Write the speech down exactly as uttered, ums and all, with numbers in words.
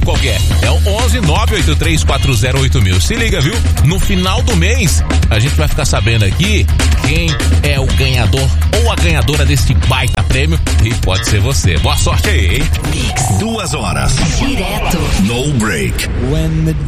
qualquer. É o onze nove oito três quatro zero oito mil. Se liga, viu? No final do mês, a gente vai ficar sabendo aqui quem é o ganhador ou a ganhadora deste baita prêmio. E pode ser você. Boa sorte aí, hein? Duas horas. Direto. No break. When the